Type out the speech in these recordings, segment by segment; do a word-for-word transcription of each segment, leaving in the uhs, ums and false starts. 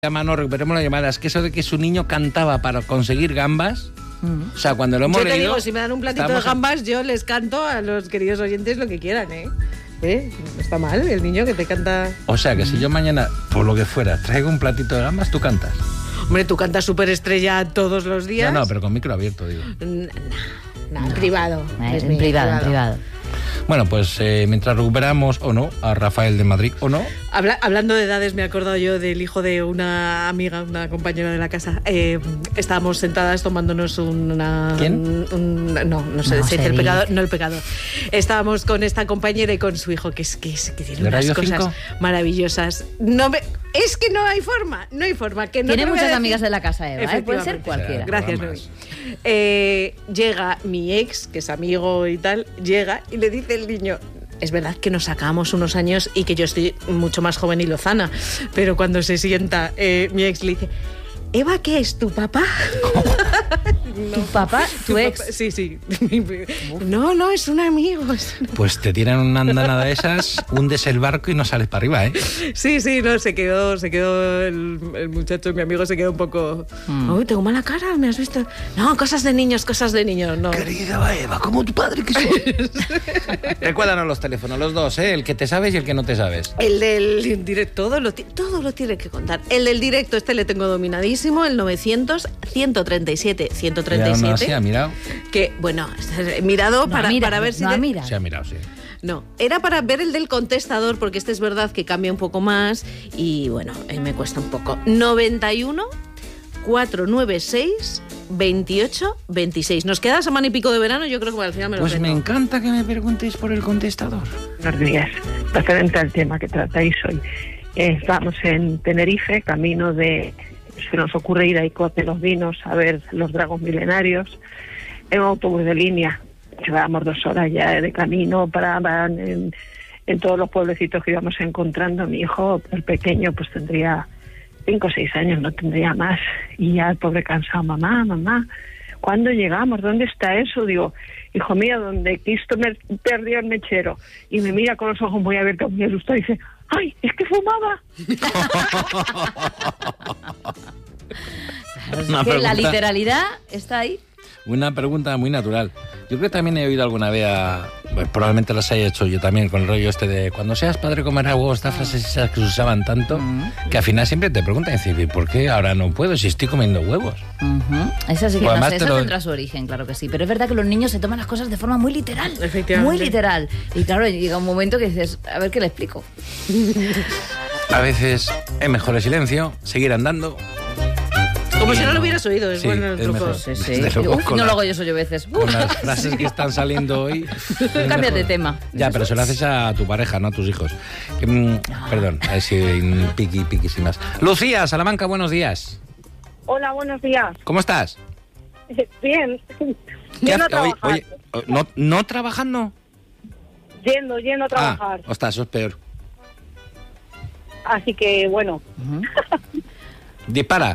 llama, no recuperemos la llamada, es que eso de que su niño cantaba para conseguir gambas, mm. o sea, cuando lo hemos yo te leído... digo, si me dan un platito de gambas, yo les canto a los queridos oyentes lo que quieran, ¿eh? ¿Eh? No está mal, el niño que te canta... O sea, que si yo mañana, por lo que fuera, traigo un platito de gambas, tú cantas. Hombre, tú cantas Superestrella todos los días. No, no, pero con micro abierto, digo. No, no, en privado. Eh, en privado, en privado. Bueno, pues eh, mientras recuperamos, o no, a Rafael de Madrid, o no... Habla, hablando de edades, me he acordado yo del hijo de una amiga, una compañera de la casa. Eh, estábamos sentadas tomándonos una... ¿Quién? Un, un, no, no sé, No se se dice el dice. pecado, no el pecado. Estábamos con esta compañera y con su hijo, que es que, es, que tiene ¿De unas Radio cosas cinco? maravillosas. No me, es que no hay forma, no hay forma. Que no Tiene te voy a muchas decir. amengas de la casa, Eva, ¿eh? Puede ser Efectivamente. cualquiera. Gracias, Programas. Noemi. Eh, llega mi ex, que es amigo y tal, llega y le dice el niño... Es verdad que nos sacamos unos años y que yo estoy mucho más joven y lozana, pero cuando se sienta, eh, mi ex le dice, Eva, ¿qué es, tu papá? ¿Tu papá? ¿Tu ex? Papá, sí, sí. No, no, es un amigo. Es un... Pues te tiran una andanada de esas, hundes el barco y no sales para arriba, ¿eh? Sí, sí, no, se quedó, se quedó el, el muchacho, mi amigo, se quedó un poco... Mm. Uy, tengo mala cara, ¿me has visto? No, cosas de niños, cosas de niños, no. Querida Eva, como tu padre que soy. Recuérdanos los teléfonos, los dos, ¿eh? El que te sabes y el que no te sabes. El del directo, todo lo, ti- todo lo tiene que contar. El del directo, este le tengo dominadísimo, el novecientos, ciento treinta y siete, ciento treinta y Ya no, siete. sí, ha mirado. Que, bueno, he mirado No, para, mira, para ver si... no, de- mira. Se ha mirado, sí. No, era para ver el del contestador, porque este es verdad que cambia un poco más y, bueno, eh, me cuesta un poco. noventa y uno, cuatrocientos noventa y seis, veintiocho, veintiséis. Nos queda semana y pico de verano, yo creo que al final me lo Pues tengo. me encanta que me preguntéis por el contestador. Buenos días. Referente al tema que tratáis hoy. Eh, estamos en Tenerife, camino de... Se nos ocurre ir a Icote los Vinos a ver los dragos milenarios en un autobús de línea. Llevábamos dos horas ya de camino, paraban en, en todos los pueblecitos que íbamos encontrando. Mi hijo, el pequeño, pues tendría cinco o seis años, no tendría más. Y ya el pobre cansado, mamá, mamá, ¿cuándo llegamos? ¿Dónde está eso? Digo, hijo mío, donde Cristo me perdió el mechero. Y me mira con los ojos muy abiertos, muy asustado, y dice, ¡ay, es que fumaba! Claro, es Una que la pregunta. literalidad está ahí. Una pregunta muy natural. Yo creo que también he oído alguna vez, a, pues probablemente las haya hecho yo también, con el rollo este de cuando seas padre comerás huevos, estas frases esas que se usaban tanto, que al final siempre te preguntan, decir, ¿por qué ahora no puedo si estoy comiendo huevos? Ujú. Esa sí que Pues no además sé, te esa lo- tendrá su origen, claro que sí. Pero es verdad que los niños se toman las cosas de forma muy literal. Efectivamente. Muy literal. Y claro, llega un momento que dices, a ver qué le explico. A veces es mejor el silencio, seguir andando. Como si no lo hubieras oído, es Sí, bueno el es truco. mejor. Sí, sí. Desde luego, Uf, con no la- lo hago yo eso yo a veces. Con Uf. las frases que están saliendo hoy. es Cambia de mejor. tema. Ya, pero se lo haces a tu pareja, no a tus hijos. Que, mm, perdón, a ver si mm, piqui, piqui sin más. Lucía, Salamanca, buenos días. Hola, buenos días. ¿Cómo estás? Bien. ¿Qué Yendo a hace- oye, trabajar. oye, ¿no, ¿no trabajando? Yendo, yendo a trabajar. Ah, ostras, eso es peor. Así que, bueno. Ujú. Dispara,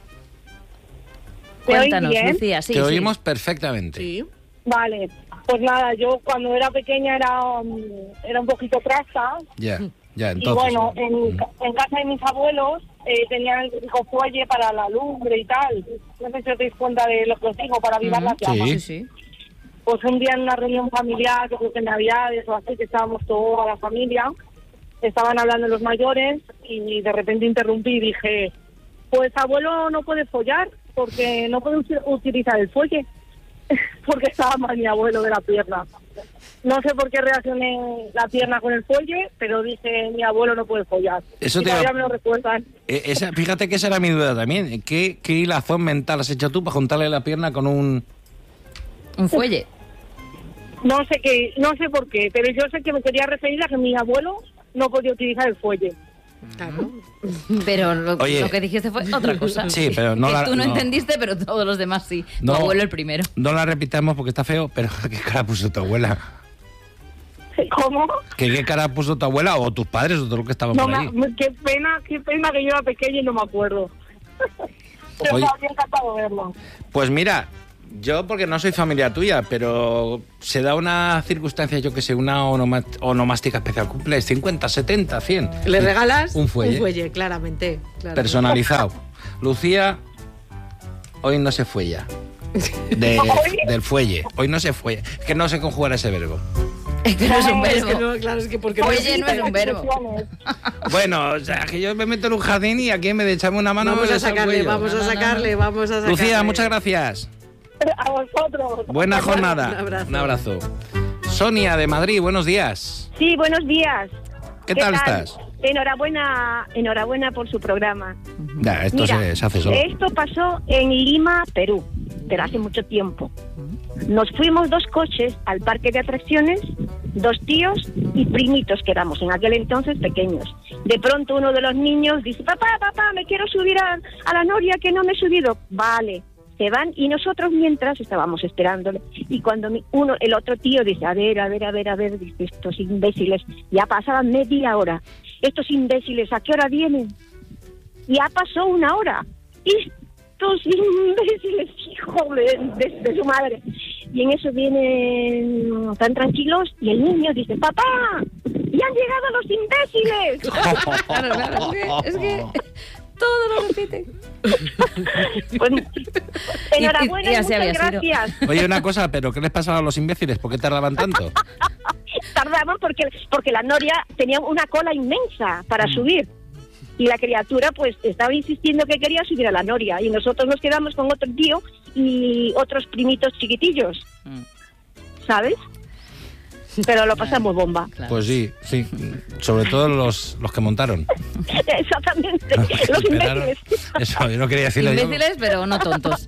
¿Me oís Cuéntanos, bien? Lucía. Sí, te sí. oímos perfectamente. Sí. Vale. Pues nada, yo cuando era pequeña era, um, era un poquito trasta. Ya, ya, Y entonces. bueno, en, ca- en casa de mis abuelos eh, tenían el típico fuelle para la lumbre y tal. No sé si os dais cuenta de lo que os digo, para avivar las llamas. Sí. Sí, sí. Pues un día en una reunión familiar, yo creo que en Navidades o así, que estábamos toda la familia, estaban hablando los mayores y de repente interrumpí y dije, pues abuelo no puede follar porque no puede usi- utilizar el fuelle, porque estaba mal mi abuelo de la pierna. No sé por qué reaccioné la pierna con el fuelle, pero dije, mi abuelo no puede follar. Eso y te todavía iba- me lo recuerdan. Eh, esa, fíjate que esa era mi duda también. ¿Qué, ¿Qué hilazón mental has hecho tú para juntarle la pierna con un...? Un fuelle. No sé qué, no sé por qué, pero yo sé que me quería referir a que mi abuelo no podía utilizar el fuelle. Claro. Pero lo, Oye. lo que dijiste fue otra cosa. Sí, pero no Que la- tú no, no. entendiste, pero todos los demás sí. No. Tu abuelo el primero. No la repitamos porque está feo, pero ¿qué cara puso tu abuela? ¿Cómo? ¿Qué, qué cara puso tu abuela o tus padres o todo lo que estaban No, por ahí? me- qué pena, qué pena que yo era pequeña y no me acuerdo. Pero Oye. me habría encantado verlo. Pues mira, Yo porque no soy familia tuya, pero se da una circunstancia, yo que sé, una onoma- onomástica especial. Cumples cincuenta, setenta, cien. ¿Le regalas? Un fuelle. Un fuelle, claramente. claramente. Personalizado. Lucía, hoy no se fuella. De, del fuelle. Hoy no se fuella. Es que no sé conjugar ese verbo. Es que no es un Es verbo. que no, claro, es que porque Oye, no no es un verbo. Bueno, o sea, que yo me meto en un jardín y aquí me de echarme una mano. Vamos me a beso el sacarle, cuello. vamos No, a no, no, sacarle, no. vamos a sacarle. Lucía, muchas gracias. A vosotros. Buena jornada. Un abrazo. Un abrazo. Sonia de Madrid, buenos días. Sí, buenos días. ¿Qué, tal, estás? Enhorabuena, enhorabuena por su programa. Ya, esto Mira, se, se hace solo. Esto pasó en Lima, Perú, pero hace mucho tiempo. Nos fuimos dos coches al parque de atracciones, dos tíos y primitos que éramos en aquel entonces pequeños. De pronto uno de los niños dice, papá, papá, me quiero subir a, a la noria que no me he subido. Vale, se van y nosotros mientras estábamos esperándole. Y cuando mi- uno, el otro tío dice, a ver, a ver, a ver, a ver, dice, estos imbéciles, ya pasaban media hora. Estos imbéciles, ¿a qué hora vienen? Ya pasó una hora. Y estos imbéciles, hijo de, de, de su madre. Y en eso vienen tan tranquilos y el niño dice, papá, ya han llegado los imbéciles. Claro, claro, es que, es que todo lo repite. Pues, enhorabuena Y- y y, así había muchas sido. gracias. Oye, una cosa, ¿pero qué les pasaba a los imbéciles? ¿Por qué tardaban tanto? Tardaban porque, porque la noria tenía una cola inmensa para subir. Y la criatura pues estaba insistiendo que quería subir a la noria. Y nosotros nos quedamos con otro tío y otros primitos chiquitillos. ¿Sabes? Pero lo pasamos bomba. Claro. Pues sí, sí. Sobre todo los, los que montaron. Exactamente. Los Esperaron. imbéciles. Eso, yo no quería decirlo yo. Imbéciles, pero no tontos.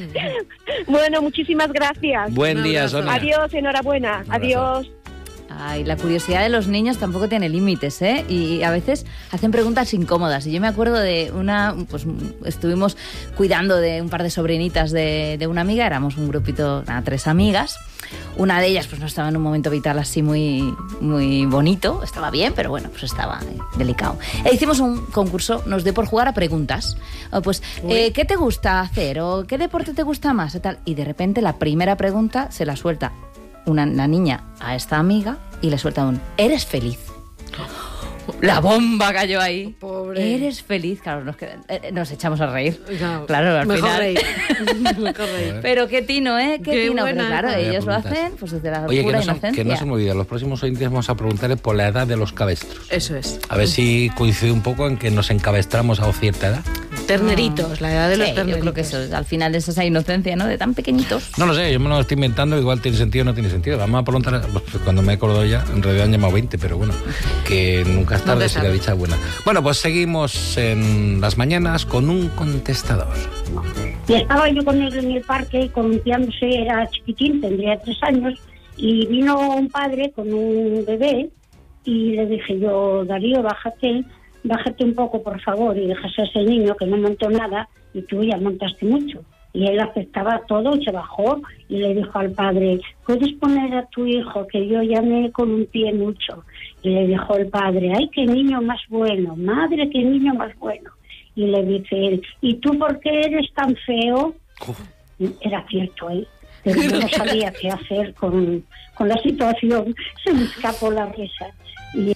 Bueno, muchísimas gracias. Buen Un día, abrazo. Sonia. Adiós, enhorabuena. abrazo. Adiós. Ay, la curiosidad de los niños tampoco tiene límites, ¿eh? Y a veces hacen preguntas incómodas. Y yo me acuerdo de una, pues estuvimos cuidando de un par de sobrinitas de, de una amiga, éramos un grupito, nada, tres amigas. Una de ellas pues no estaba en un momento vital así muy, muy bonito, estaba bien, pero bueno, pues estaba eh, delicado. E hicimos un concurso, nos dio por jugar a preguntas. O pues, eh, ¿qué te gusta hacer? ¿O qué deporte te gusta más? Y, tal. Y de repente la primera pregunta se la suelta una la niña a esta amiga y le suelta un ¿eres feliz? La bomba cayó ahí. Pobre. ¿Eres feliz? Claro, nos, queda- eh, nos echamos a reír. Claro, Claro, al mejor final. reír. Mejor reír. Pero qué tino, ¿eh? Qué, Qué tino. buena. Pero claro, Vaya ellos lo preguntas. hacen pues desde la Oye, que pura no, se, inocencia. que no se me olvide, los próximos oyentes vamos a preguntarle por la edad de los cabestros. Eso es. A ver si coincide un poco en que nos encabestramos a cierta edad. Terneritos, la edad de los Sí, yo terneritos. creo que eso, al final es esa inocencia, ¿no? De tan pequeñitos. No lo sé, yo me lo estoy inventando, igual tiene sentido o no tiene sentido. Vamos a preguntar, pues, cuando me he acordado ya, en realidad han llamado veinte, pero bueno, que nunca es tarde Nunca si sabe. la dicha es buena. Bueno, pues seguimos en las mañanas con un contestador. Y estaba yo con él en el parque columpiándose, era chiquitín, tendría tres años, y vino un padre con un bebé y le dije yo, Darío, bájate, bájate un poco, por favor, y dejas a ese niño que no montó nada y tú ya montaste mucho. Y él aceptaba todo y se bajó y le dijo al padre, ¿puedes poner a tu hijo que yo ya me columpié mucho? Y le dijo el padre, ¡ay, qué niño más bueno! ¡Madre, qué niño más bueno! Y le dice él, ¿y tú por qué eres tan feo? Era cierto, ¿eh? Pero yo no sabía qué hacer con, con la situación. Se me escapó la risa. Y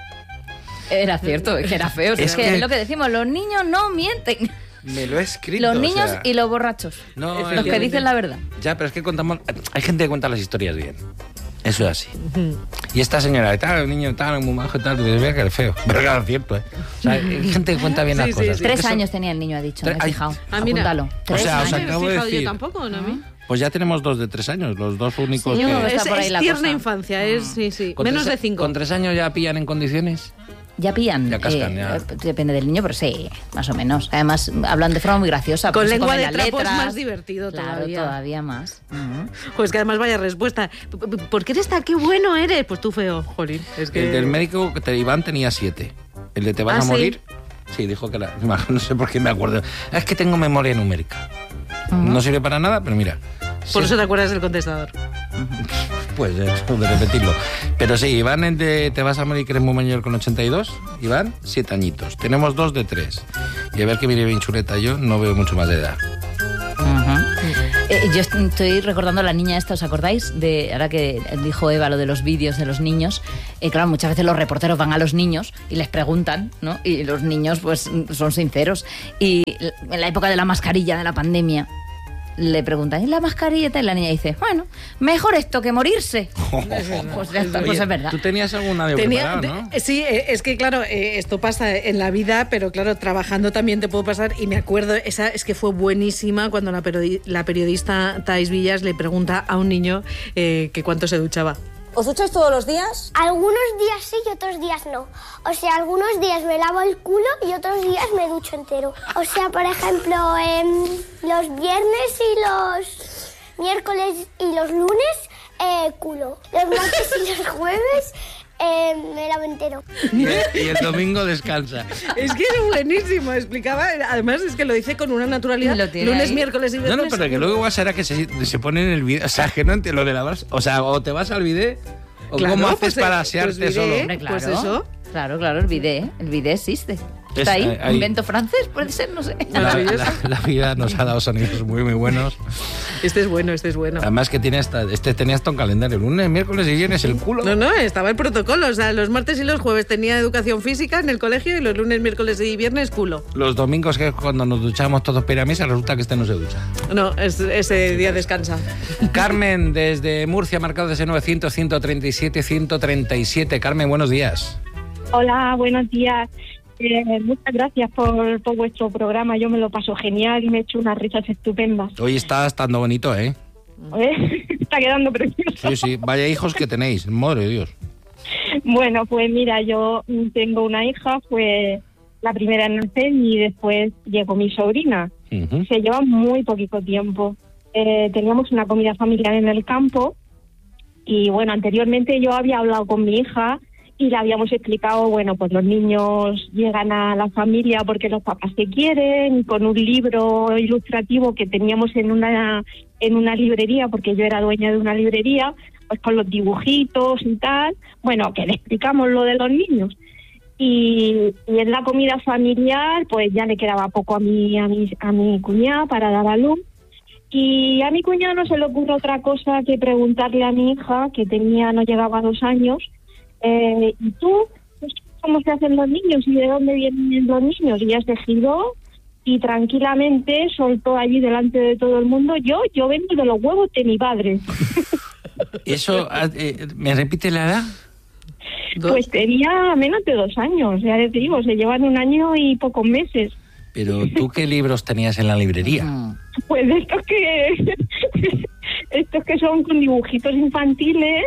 Era cierto, que era feo. Es Es, que, que- es lo que decimos, los niños no mienten. Me lo he escrito. Los o niños sea, y los borrachos. No, los el- que dicen la verdad. Ya, pero es que contamos. Hay gente que cuenta las historias bien. Eso es así. Y esta señora, tal, el niño tal, muy majo y tal, dices, mira que es feo. Pero claro, es cierto, ¿eh? O sea, hay gente que cuenta bien Sí, las sí, cosas. sí. Tres Eso- años tenía el niño, ha dicho, me Tres- he ay. fijado. Ah, mira. Apúntalo. O Tres sea, os años. No me he acabo de fijado decir. yo tampoco, ¿no? A mí. Pues ya tenemos dos de tres años, los dos únicos Sí, yo creo que. que está Es, por ahí es la tierna cosa. infancia, es, sí, sí. Con Menos tres- de cinco. ¿Con tres años ya pillan en condiciones? Ya pillan. Ya cascan, eh, ya. eh, Depende del niño, pero sí, más o menos. Además, hablan de forma muy graciosa. Con porque se lengua comen de las trapo es letras. más divertido Claro, todavía. todavía más. Ujú. Pues que además vaya respuesta. P- p- ¿Por qué eres tan qué bueno eres? Pues tú feo, jolín. Es que... El del médico que te Iván tenía siete. El de te vas ¿Ah, a sí? morir. Sí, dijo que era. No sé por qué me acuerdo. Es que tengo memoria numérica. No sirve para nada, pero mira. Por sí, eso te acuerdas del contestador. Pues de, de repetirlo. Pero sí, Iván, el de te vas a morir, que eres muy mayor, con ochenta y dos. Iván, siete añitos. Tenemos dos de tres. Y a ver que viene bien chuleta yo, no veo mucho más de edad. Ujú. Eh, Eh, yo estoy recordando a la niña esta, ¿os acordáis? De, ahora que dijo Eva lo de los vídeos de los niños, eh, claro, muchas veces los reporteros van a los niños y les preguntan, ¿no? Y los niños pues son sinceros. Y en la época de la mascarilla, de la pandemia, le preguntan, ¿y la mascarilla? Y la niña dice, bueno, mejor esto que morirse. Pues ya está, Oye, pues es verdad. Tú tenías alguna de Tenía, preparado, ¿no? de- sí, eh, es que claro, eh, esto pasa en la vida, pero claro, trabajando también te puedo pasar. Y me acuerdo, esa es que fue buenísima cuando la, periodi- la periodista Thais Villas le pregunta a un niño eh, que cuánto se duchaba. ¿Os ducháis todos los días? Algunos días sí y otros días no. O sea, algunos días me lavo el culo y otros días me ducho entero. O sea, por ejemplo, em, los viernes y los miércoles y los lunes, eh, culo. Los martes y los jueves eh, me lavo entero. Y el domingo descansa. Es que es buenísimo, explicaba. Además, es que lo dice con una naturalidad. Lo tiene Lunes, ahí. miércoles y No, viernes. no, pero que luego igual será que se, se pone en el vídeo. O sea, que no entiendo lo de lavar. O sea, o te vas al bidet, o Claro, cómo haces pues, para eh, asearte pues, solo. diré, Hombre, claro. Pues eso. Claro, claro, el bidet, el bidet existe. Está Es, ahí, eh, ahí. invento francés, puede ser, no sé. La, la- la vida nos ha dado sonidos muy, muy buenos. Este es bueno, este es bueno. Además que tiene hasta, este tenía hasta un calendario. Lunes, miércoles y viernes el culo. No, no, estaba el protocolo. O sea, los martes y los jueves tenía educación física en el colegio y los lunes, miércoles y viernes culo. Los domingos, que es cuando nos duchamos todos para ir a misa, resulta que este no se ducha. No, es- ese día descansa. Carmen, desde Murcia, marcado ese novecientos, ciento treinta y siete, ciento treinta y siete. Carmen, buenos días. Hola, buenos días. Eh, muchas gracias por, por vuestro programa. Yo me lo paso genial y me he hecho unas risas estupendas. Hoy está estando bonito, ¿eh? ¿Eh? Está quedando precioso. Sí, sí. Vaya hijos que tenéis. Madre de Dios. Bueno, pues mira, yo tengo una hija, fue la primera en nacer y después llegó mi sobrina. Ujú. Se lleva muy poquito tiempo. Eh, teníamos una comida familiar en el campo y bueno, anteriormente yo había hablado con mi hija y le habíamos explicado, bueno, pues los niños llegan a la familia porque los papás se quieren, con un libro ilustrativo que teníamos en una en una librería, porque yo era dueña de una librería, pues con los dibujitos y tal, bueno, que le explicamos lo de los niños. Y, y en la comida familiar, pues ya le quedaba poco a mi, a mi, a mi cuñada para dar a luz. Y a mi cuñada no se le ocurre otra cosa que preguntarle a mi hija, que tenía, no llegaba a dos años, eh, ¿y tú? ¿Cómo se hacen los niños y de dónde vienen los niños? Y ella se giró y tranquilamente soltó allí delante de todo el mundo, yo, yo vengo de los huevos de mi padre. Eso, eh, ¿me repite la edad? ¿Dos? Pues tenía menos de dos años, ya les digo, se llevan un año y pocos meses. Pero tú, ¿qué libros tenías en la librería? Mm. Pues estos que estos que son con dibujitos infantiles.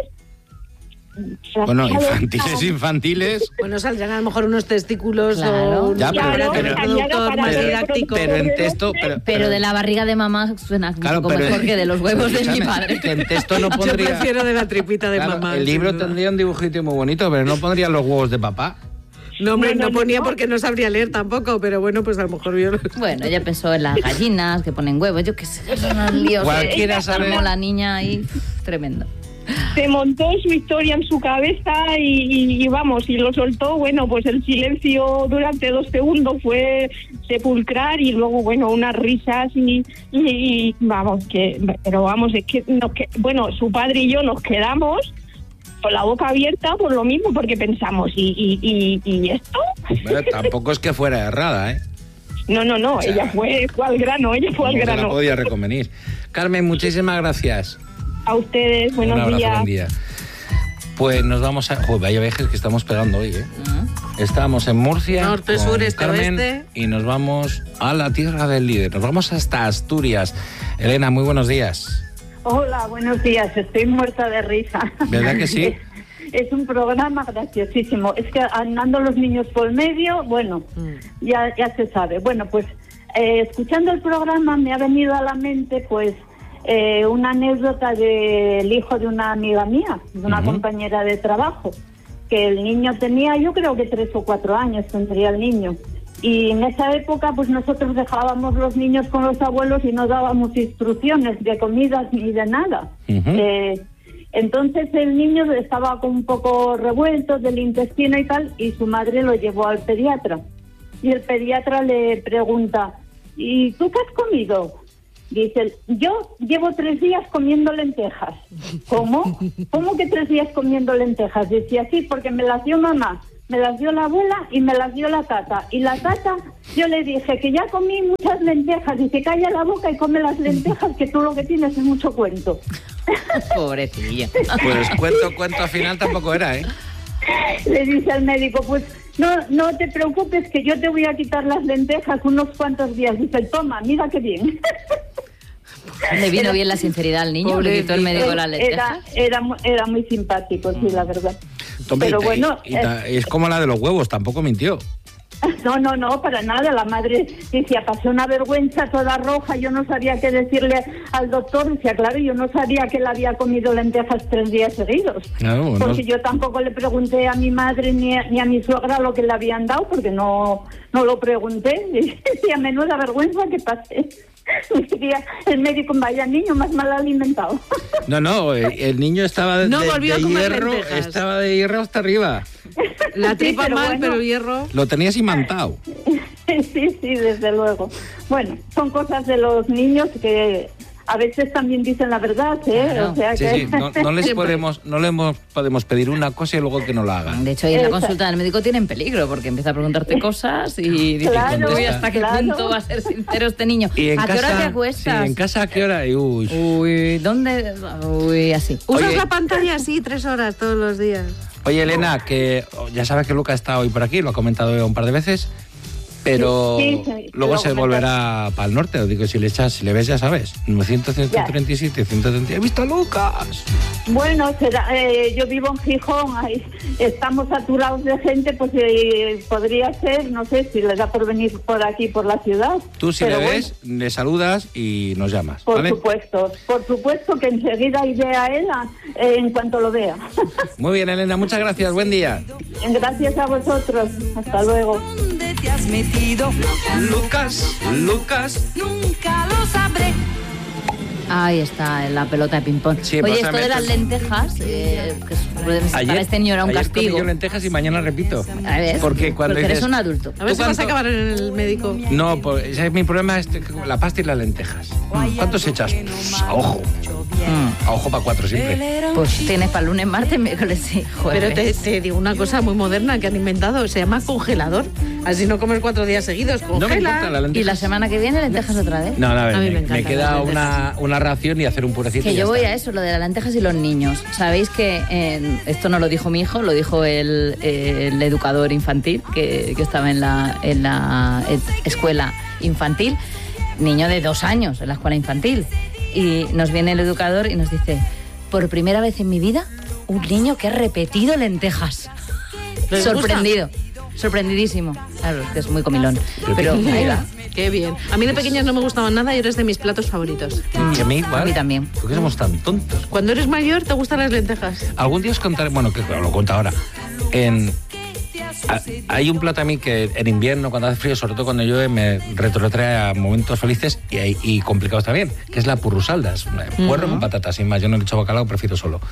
Bueno, rascados, infantiles, infantiles. Bueno, saldrán a lo mejor unos testículos Claro. o un Ya, pero- aparato pero- reproductor más pero- didáctico. Pero en texto... Pero, Pero de la barriga de mamá suena Claro, un poco pero- mejor que de los huevos de mi Escúchame, padre. que en texto no Yo pondría... prefiero de la tripita de Claro, mamá. el libro sin duda. tendría un dibujito muy bonito, pero no pondría los huevos de papá. No, hombre, No, no, no, ponía no. porque no sabría leer tampoco, pero bueno, pues a lo mejor vio... Bueno, ella pensó en las gallinas que ponen huevos, yo qué sé, son unos líos. Cualquiera Eh, sabe- armó la niña ahí, tremendo. Se montó su historia en su cabeza y, y- y vamos, y lo soltó. Bueno, pues el silencio durante dos segundos fue sepulcral y luego, bueno, unas risas y, y- y vamos, que, pero vamos, es que, nos que, bueno, su padre y yo nos quedamos con la boca abierta por lo mismo, porque pensamos, ¿y, y, y, y esto? Bueno, tampoco es que fuera errada, ¿eh? No, no, no, O sea, ella fue, fue al grano, ella fue al No se la grano. podía reconvenir. Carmen, muchísimas gracias. A ustedes, buenos Un abrazo, días. buen día. Pues nos vamos a... Joder, vaya viajes que estamos pegando hoy, ¿eh? Estábamos en Murcia, Norte, con sur, este, Carmen, oeste. y nos vamos a la tierra del líder. Nos vamos hasta Asturias. Elena, muy buenos días. Hola, buenos días. Estoy muerta de risa. ¿Verdad que sí? Es, es un programa graciosísimo. Es que andando los niños por medio, bueno, ya, ya se sabe. Bueno, pues eh, escuchando el programa me ha venido a la mente, pues, eh, una anécdota del hijo de una amiga mía, de una Ujú. compañera de trabajo, que el niño tenía, yo creo que tres o cuatro años tendría el niño. Y en esa época, pues nosotros dejábamos los niños con los abuelos y no dábamos instrucciones de comidas ni de nada. Ujú. Eh, entonces el niño estaba como un poco revuelto del intestino y tal, y su madre lo llevó al pediatra. Y el pediatra le pregunta, ¿y tú qué has comido? Dice, yo llevo tres días comiendo lentejas. ¿Cómo? ¿Cómo que tres días comiendo lentejas? Decía, sí, porque me las dio mamá, me las dio la abuela y me las dio la tata. Y la tata, yo le dije que ya comí muchas lentejas. Dice, calla la boca y come las lentejas, que tú lo que tienes es mucho cuento. Pobrecilla. Pues cuento, cuento al final tampoco era, ¿eh? Le dice al médico, pues no, no te preocupes que yo te voy a quitar las lentejas unos cuantos días. Dice, toma, mira qué bien. Le vino bien la sinceridad al niño, le quitó el médico las lentejas. Era, era, era muy simpático, sí, la verdad. Hombre, Pero y- bueno, y- y ta- es como la de los huevos, tampoco mintió. no, no, no, para nada. La madre decía, pasé una vergüenza toda roja, yo no sabía qué decirle al doctor. Decía, claro, yo no sabía que él había comido lentejas tres días seguidos. Claro, bueno. Porque yo tampoco le pregunté a mi madre ni a, ni a mi suegra lo que le habían dado, porque no, no lo pregunté. Decía, menuda vergüenza que pasé. Decía, el médico, vaya niño más mal alimentado. No, no, el, el niño estaba de, No de- volvió de a comer hierro, lentejas. estaba de hierro hasta arriba. La tripa Sí, pero mal, bueno. pero hierro. Lo tenías imantado. Sí, sí, desde luego. Bueno, son cosas de los niños que a veces también dicen la verdad, ¿eh? Claro. O sea Sí, que... sí, no, no les Siempre. podemos, no les podemos pedir una cosa y luego que no la hagan. De hecho, ahí en la Exacto. consulta del médico tienen peligro, porque empieza a preguntarte cosas y dices, Claro, uy, ¿hasta qué claro. punto va a ser sincero este niño? Y en ¿A qué casa, hora te sí, acuestas? en casa, ¿a qué hora? Y, uy. Uy, ¿dónde? Uy, así. Usas Oye. la pantalla así tres horas todos los días. Oye, Elena, que oh, ya sabes que Luca está hoy por aquí, lo ha comentado un par de veces, pero Sí, sí, sí, luego lo se comenta. volverá para el norte. Os digo, si le echas, si le ves, ya sabes. novecientos, ciento treinta y siete, ciento treinta. ¡He visto a Lucas! Bueno, será, eh, yo vivo en Gijón, ahí estamos saturados de gente, pues eh, podría ser, no sé si les da por venir por aquí, por la ciudad. Tú, si Pero le bueno, ves, le saludas y nos llamas, por ¿vale? supuesto, por supuesto que enseguida iré a él a- eh, en cuanto lo vea. Muy bien, Elena, muchas gracias. Buen día. Gracias a vosotros. Hasta luego. ¿Dónde te has metido? Lucas, Lucas. Nunca lo sabré. Ahí está, la pelota de ping-pong. Sí, Oye, pues, esto de también- las lentejas, eh, que es- puede ser para este niño era un ayer castigo. comí yo lentejas y mañana repito. A ver, Porque cuando porque eres dices- un adulto. A ver ¿Tú si vas a cuánto- acabar en el médico. No, pues ese es mi problema, es que la pasta y las lentejas. ¿Cuántos echas? Pues, a ojo. A ojo para cuatro siempre. Pues tienes para lunes, martes, miércoles y jueves. Pero te, te digo una cosa muy moderna que han inventado, se llama congelador. Así no comes cuatro días seguidos, No me congela. importa la Y lenteja. la semana que viene lentejas otra vez. No, no, a ver, A mí me, me encantan me queda las una, una ración y hacer un purecito. Que y ya yo voy está. a eso, lo de las lentejas y los niños. Sabéis que eh, esto no lo dijo mi hijo, lo dijo el, el educador infantil que, que estaba en la, en la eh, escuela infantil, niño de dos años en la escuela infantil. Y nos viene el educador y nos dice, por primera vez en mi vida, un niño que ha repetido lentejas. ¿Les gusta? Sorprendido, sorprendidísimo. Claro, es que es muy comilón. Pero ahí va. Qué bien. A mí de pequeñas no me gustaban nada y eres de mis platos favoritos. Y a mí igual. A mí también. ¿Por qué somos tan tontos? Cuando eres mayor te gustan las lentejas. Algún día os contaré, bueno, que lo cuento ahora. En, a- hay un plato a mí que en invierno, cuando hace frío, sobre todo cuando llueve, me retrotrae a momentos felices y, y- y complicados también, que es la purrusalda. Es un puerro con patatas, sin más. Yo no le echo bacalao, prefiero solo.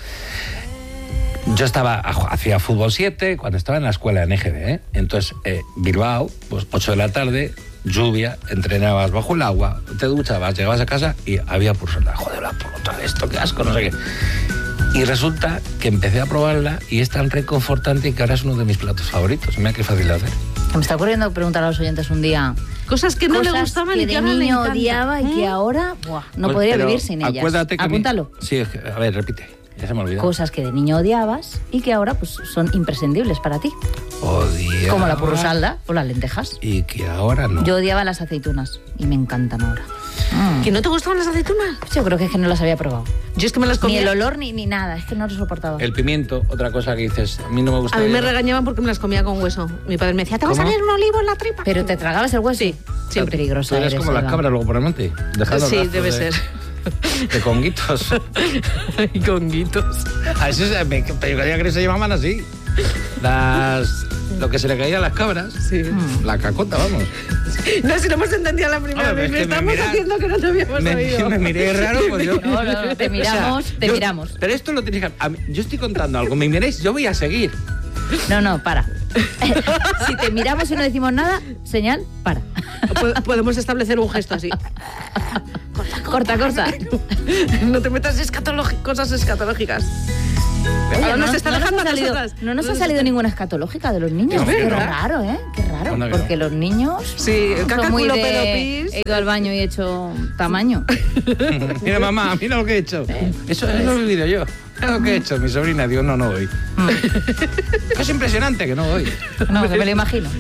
Yo estaba, hacía fútbol siete cuando estaba en la escuela en E G B, ¿eh? Entonces, eh, Bilbao, pues ocho de la tarde, lluvia, entrenabas bajo el agua, te duchabas, llegabas a casa y había purrusalda. Joder, la puta, esto, qué asco, no sé qué. Y resulta que empecé a probarla y es tan reconfortante que ahora es uno de mis platos favoritos. Mira qué fácil de hacer. Me está ocurriendo preguntar a los oyentes un día. Cosas que no cosas le gustaban que y que de ahora le niño encantan. odiaba y que ahora buah, no Pues, podría pero vivir sin ellas. Acuérdate que a mí- Apúntalo. Sí, es que- a ver, repite. Ya se me olvidó. Cosas que de niño odiabas y que ahora pues son imprescindibles para ti. Odiaba. Como la purrusalda o las lentejas. Y que ahora no. Yo odiaba las aceitunas y me encantan ahora. Mm. ¿Que no te gustaban las aceitunas? Yo creo que es que no las había probado. Yo es que me las Ni comía. el olor ni, ni nada, es que no lo soportaba. El pimiento, otra cosa que dices, a mí no me gusta. A mí me bien. regañaban porque me las comía con hueso. Mi padre me decía, ¿te va a ¿Cómo? salir un olivo en la tripa? Pero te tragabas el hueso. Sí, Qué siempre. peligrosa Tú eres eres, como las Eva. cabras luego por el monte, dejando Sí, brazos debe de, ser. de conguitos. Y conguitos. A eso se, me, yo creía que se llamaban así. Las, lo que se le caía a las cabras. Sí. La cacota, vamos. No, si no hemos entendido la primera Hombre, vez. es Me que me estamos mira- haciendo que no te habíamos Me, oído. me miré raro, pues yo. No, no, no, te miramos, te yo- miramos. Pero esto lo tenéis que. a mí- yo estoy contando algo, me miréis, yo voy a seguir. No, no, para. Si te miramos y no decimos nada, señal, para. Po- Podemos establecer un gesto así. Corta, corta. No te metas escatológi- cosas escatológicas. Oye, Ahora no, nos está no nos dejando ha a salido, nosotras. no nos ha nos salido está- ninguna escatológica de los niños. Es Qué verdad. raro, ¿eh? Qué raro. Anda que no. Porque los niños Sí, el son caca, muy culo, de... pedo, pis. He ido al baño y he hecho tamaño. Mira, mamá, mira lo que he hecho. Eso, eso lo he vivido yo. Mira lo que he hecho. Mi sobrina, digo, no, no voy. Es impresionante que no voy. No, que me lo imagino.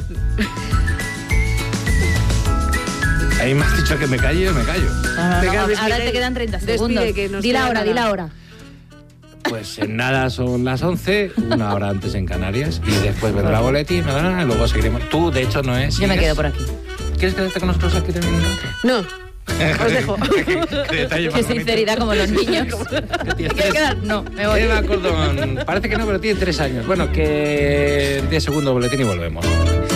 Ahí me has dicho que me callo y yo me callo. No, no, Venga, no, despide, ahora te quedan treinta despide, segundos. que nos Di la queda hora, nada. di la hora. Pues en nada son las once, una hora antes en Canarias, y después vendrá boletín, nada, nada, y luego seguiremos. Tú, de hecho, no es. Yo me ¿sigues? quedo por aquí. ¿Quieres quedarte con nosotros aquí también un rato? No, os dejo. Qué detalle más Qué bonito. sinceridad como los niños. Que ¿Te tienes quieres tres- quedar? No, me voy. Eva Cordón, parece que no, pero tiene tres años. Bueno, que en diez segundos boletín y volvemos.